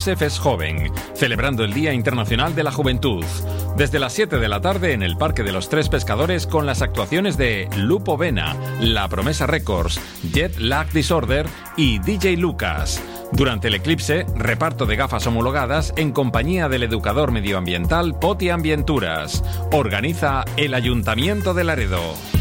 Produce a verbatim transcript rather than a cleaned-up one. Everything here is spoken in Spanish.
UNICEF es joven, celebrando el Día Internacional de la Juventud. Desde las siete de la tarde en el Parque de los Tres Pescadores con las actuaciones de Lupo Vena, La Promesa Records, Jet Lag Disorder y D J Lucas. Durante el eclipse, reparto de gafas homologadas en compañía del educador medioambiental Poti Ambienturas. Organiza el Ayuntamiento de Laredo.